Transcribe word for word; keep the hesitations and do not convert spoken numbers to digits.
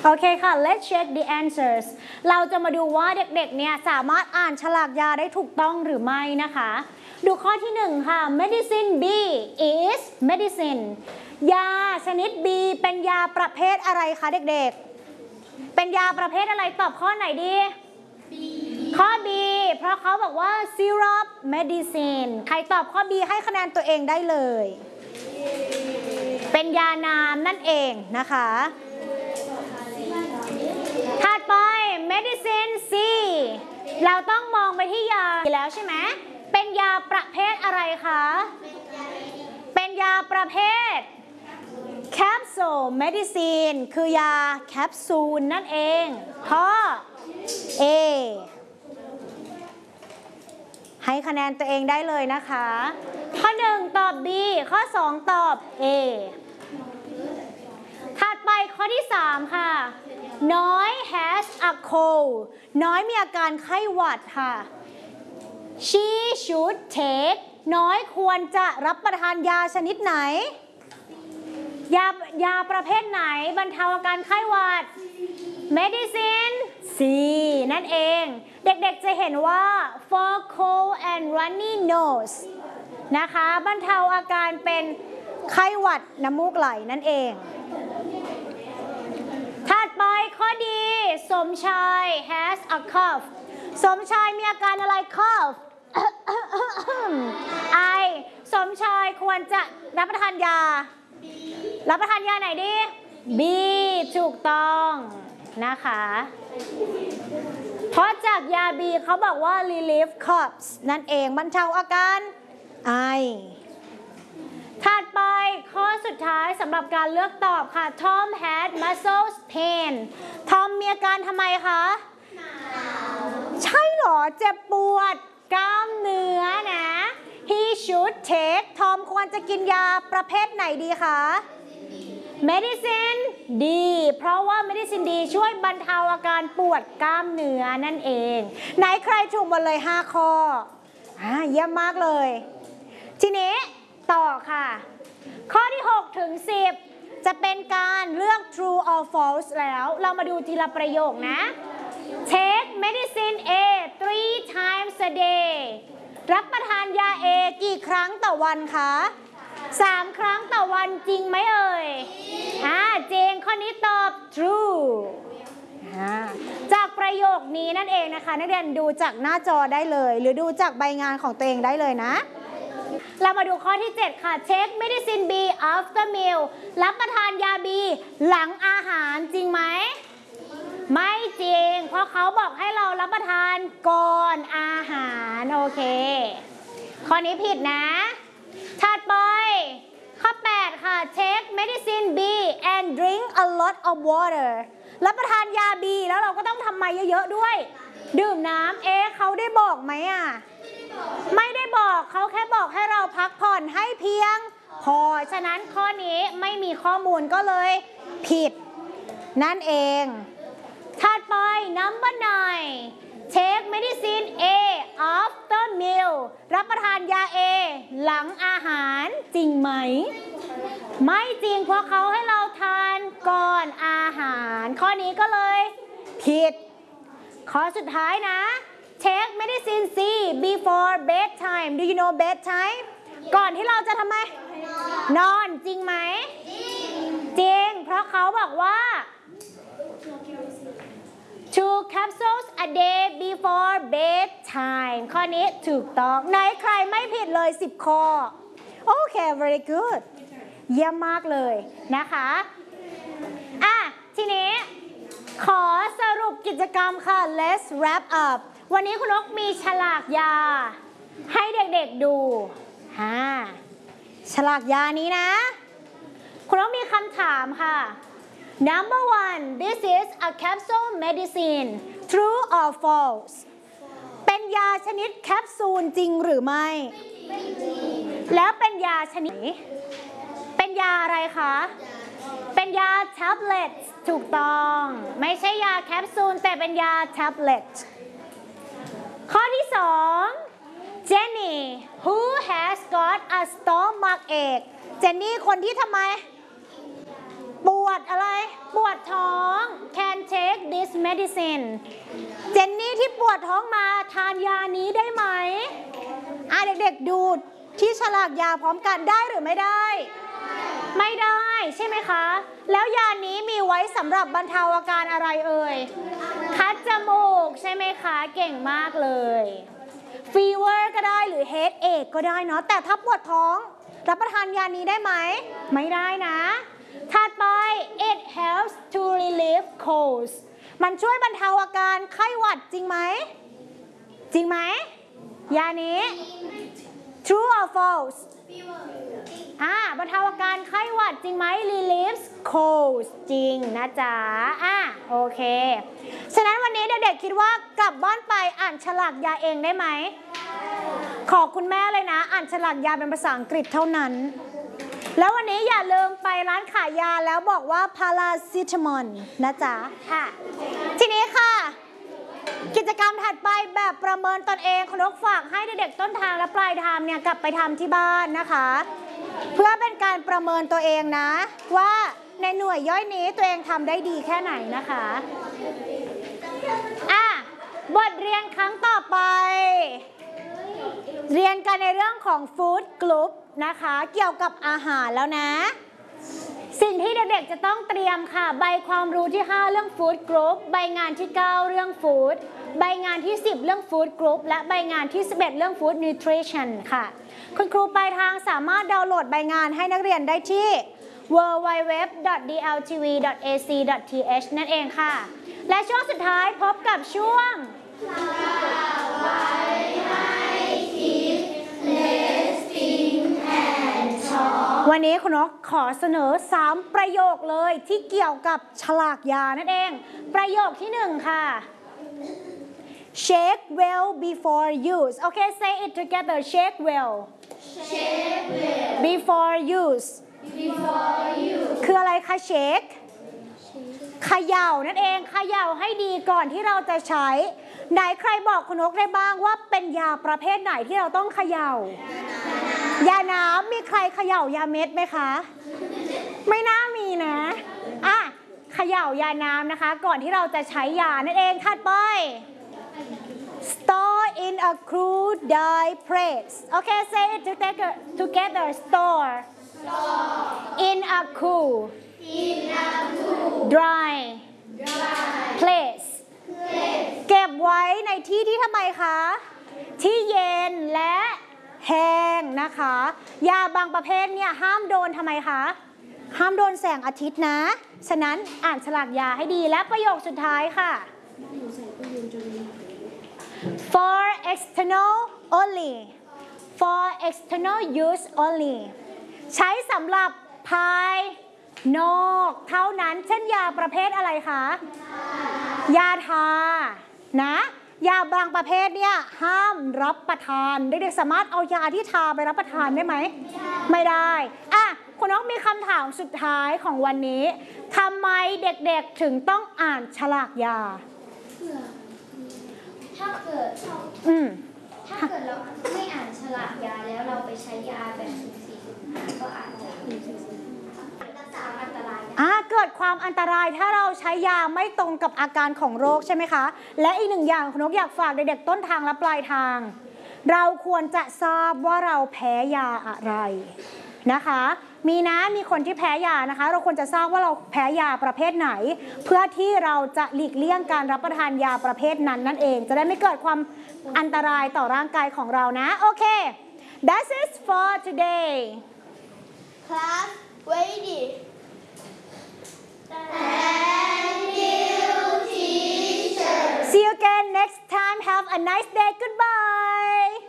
โอเคค่ะ let's check the answers เราจะมาดูว่าเด็กๆเนี่ยสามารถอ่านฉลากยาได้ถูกต้องหรือไม่นะคะดูข้อที่หนึ่งค่ะ medicine B is medicine ยาชนิด B เป็นยาประเภทอะไรคะเด็กๆเป็นยาประเภทอะไรตอบข้อไหนดี B ข้อ B เพราะเขาบอกว่า syrup medicine ใครตอบข้อ B ให้คะแนนตัวเองได้เลยเป็นยาน้ำนั่นเองนะคะถัดไป medicine C เราต้องมองไปที่ยาแล้วใช่ไหมเป็นยาประเภทอะไรคะเป็นยาประเภท capsule medicine คือยาแคปซูลนั่นเองข้อ A ให้คะแนนตัวเองได้เลยนะคะข้อหนึ่งตอบ B ข้อสองตอบ A ถัดไปข้อที่สามค่ะน้อย has a cold น้อยมีอาการไข้หวัดค่ะ she should take น้อยควรจะรับประทานยาชนิดไหนยายาประเภทไหนบรรเทาอาการไข้หวัด medicine C นั่นเองเด็กๆจะเห็นว่า for cold and runny nose นะคะบรรเทาอาการเป็นไข้หวัดน้ำมูกไหลนั่นเองถัดไปข้อดีสมชาย has a cough สมชายมีอาการอะไร cough ไอสมชายควรจะรับประทานยารับประทานยาไหนดี B ถูกต้องนะคะเพราะจากยา B เขาบอกว่า relief coughs นั่นเองบรรเทาอาการไอถัดไปข้อสุดท้ายสำหรับการเลือกตอบค่ะ Tom had muscle pain ทอมมีอาการทำไมคะใช่หรอเจ็บปวดกล้ามเนื้อนะ He should take ทอมควรจะกินยาประเภทไหนดีคะ Medicine D เพราะว่า Medicine D ช่วยบรรเทาอาการปวดกล้ามเนื้อนั่นเองไหนใครถูกหมดเลยห้าข้ออ่าเยี่ยมมากเลยทีนี้ต่อค่ะข้อที่หกถึงสิบจะเป็นการเลือก true or false แล้วเรามาดูทีละประโยคนะ take medicine A three times a day รับประทานยา A กี่ครั้งต่อวันคะสามครั้งต่อวันจริงไหมเอ่ยอ่าจริงข้อนี้ตอบ true จากประโยคนี้นั่นเองนะคะนักเรียนดูจากหน้าจอได้เลยหรือดูจากใบงานของตัวเองได้เลยนะเรามาดูข้อที่เจ็ดค่ะ take medicine B after meal รับประทานยา B หลังอาหารจริงไหมไม่จริงเพราะเขาบอกให้เรารับประทานก่อนอาหารโอเคข้อนี้ผิดนะถัดไปข้อแปดค่ะ take medicine B and drink a lot of water รับประทานยา B แล้วเราก็ต้องทำมาเยอะๆด้วยดื่มน้ำเอ๊ะเขาได้บอกไหมอ่ะไม่ได้บอกเขาแค่บอกให้เราพักผ่อนให้เพียงพอฉะนั้นข้อนี้ไม่มีข้อมูลก็เลยผิดนั่นเองถัดไป number nine take medicine A after meal รับประทานยา A หลังอาหารจริงไหมไม่จริงเพราะเขาให้เราทานก่อนอาหารข้อนี้ก็เลยผิดข้อสุดท้ายนะtake medicine C before bedtime do you know bedtime ก่อนที่เราจะทำไมนอนจริงไหมจริงเพราะเขาบอกว่า two capsules a day before bedtime ข้อนี้ถูกต้องไหนใครไม่ผิดเลยสิบข้อโอเค very good เยี่ยมมากเลยนะคะอ่ะทีนี้ขอสรุปกิจกรรมค่ะ let's wrap up วันนี้คุณนกมีฉลากยาให้เด็กๆดูฮ่าฉลากยานี้นะคุณนกมีคำถามค่ะ number one this is a capsule medicine true or false เป็นยาชนิดแคปซูลจริงหรือไม่แล้วเป็นยาชนิดเป็นยาอะไรคะเป็นยาแท็บเล็ตถูกต้องไม่ใช่ยาแคปซูลแต่เป็นยาแท็บเล็ตข้อที่สอง Jenny who has got a stomach ache เจนนี่คนที่ทำไมปวดอะไรปวดท้อง Can medicine เจนนี่ที่ปวดท้องมาทานยานี้ได้ไหมอ่ะเด็กๆดูที่ฉลากยาพร้อมกันได้หรือไม่ได้ไม่ได้ใช่ไหมคะแล้วยานี้มีไว้สำหรับบรรเทาอาการอะไรเอ่ยคัดจมูกใช่ไหมคะเก่งมากเลยฟีเวอร์ก็ได้หรือเฮดเอกก็ได้เนาะแต่ถ้าปวดท้องรับประทานยานี้ได้ไหมไม่ได้นะถัดไป it helps to relieve colds มันช่วยบรรเทาอาการไข้หวัดจริงไหมจริงไหมยานี้ true or false อ่าบรรเทาอาการไข้หวัดจริงไหม relieves colds จริงนะจ๊ะอ่ะโอเคฉะนั้นวันนี้เด็กๆคิดว่ากลับบ้านไปอ่านฉลากยาเองได้ไหมขอคุณแม่เลยนะอ่านฉลากยาเป็นภาษาอังกฤษเท่านั้นแล้ววันนี้อย่าลืมไปร้านขายยาแล้วบอกว่าพาราซิตามอลนะจ๊ะค่ะทีนี้ค่ะกิจกรรมถัดไปแบบประเมินตนเองคุณนกฝากให้เด็กๆต้นทางและปลายทางเนี่ยกลับไปทำที่บ้านนะคะเพื่อเป็นการประเมินตัวเองนะว่าในหน่วยย่อยนี้ตัวเองทำได้ดีแค่ไหนนะคะอ่ะบทเรียนครั้งต่อไปเรียนกันในเรื่องของฟู้ดกรุ๊ปนะคะเกี่ยวกับอาหารแล้วนะสิ่งที่เด็กๆจะต้องเตรียมค่ะใบความรู้ที่ห้าเรื่องฟู้ดกรุ๊ปใบงานที่เก้าเรื่องฟู้ดใบงานที่สิบเรื่องฟู้ดกรุ๊ปและใบงานที่สิบเอ็ดเรื่องฟู้ดนิวทริชั่นค่ะคุณครูปลายทางสามารถดาวน์โหลดใบงานให้นักเรียนได้ที่ ดับเบิลยู ดับเบิลยู ดับเบิลยู ดอท ดี แอล ที วี ดอท เอ ซี ดอท ที เอช นั่นเองค่ะและช่วงสุดท้ายพบกับช่วงวันนี้คุณนกขอเสนอสามประโยคเลยที่เกี่ยวกับฉลากยานั่นเองประโยคที่หนึ่งค่ะ shake well before use okay say it together shake well shake well before use before use คืออะไรคะ shake เขย่านั่นเองเขย่าให้ดีก่อนที่เราจะใช้ไหนใครบอกคุณนกได้บ้างว่าเป็นยาประเภทไหนที่เราต้องเขย่ายาน้ำมีใครเขย่ายาเม็ดไหมคะไม่น่ามีนะอ่ะเขย่ายาน้ำนะคะก่อนที่เราจะใช้ยานั่นเองถัดไป store in a cool dry place okay say it together together store in a cool dry place เก็บไว้ในที่ที่ทำไมคะที่เย็นและแห้งนะคะยาบางประเภทเนี่ยห้ามโดนทำไมคะห้ามโดนแสงอาทิตย์นะฉะนั้นอ่านฉลากยาให้ดีและประโยคสุดท้ายค่ะ for external only for external use only ใช้สำหรับภายนอกเท่านั้นเช่นยาประเภทอะไรคะยาทานะยาบางประเภทเนี่ยห้ามรับประทานเด็กๆสามารถเอายาที่ทาไปรับประทานได้ไหมไม่ได้อ่ะคุณน้องมีคำถามสุดท้ายของวันนี้ทำไมเด็กๆถึงต้องอ่านฉลากยาถ้าเกิดอืมถ้าเกิดเราไม่อ่านฉลากยาแล้วเราไปใช้ยาแบบสุ่มสี่สุ่มห้าก็อาจจะรักษาอันตรายอ่าเกิดความอันตรายถ้าเราใช้ยาไม่ตรงกับอาการของโรคใช่ไหมคะและอีกหนึ่งอย่างคุณนกอยากฝากเด็กๆต้นทางและปลายทางเราควรจะทราบว่าเราแพ้ยาอะไรนะคะมีนะมีคนที่แพ้ยานะคะเราควรจะทราบว่าเราแพ้ยาประเภทไหนเพื่อที่เราจะหลีกเลี่ยงการรับประทานยาประเภทนั้นนั่นเองจะได้ไม่เกิดความอันตรายต่อร่างกายของเรานะโอเค That's it for today Class ready Thank you, teacher. See you again next time. Have a nice day. Goodbye.